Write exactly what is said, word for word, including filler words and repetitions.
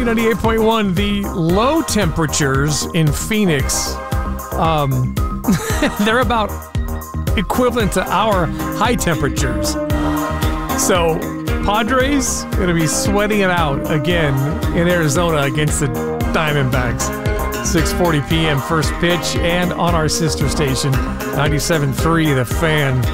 W ninety-eight point one, the low temperatures in Phoenix, um, they're about equivalent to our high temperatures. So Padres going to be sweating it out again in Arizona against the Diamondbacks. six forty p.m. first pitch, and on our sister station, ninety-seven point three The Fan.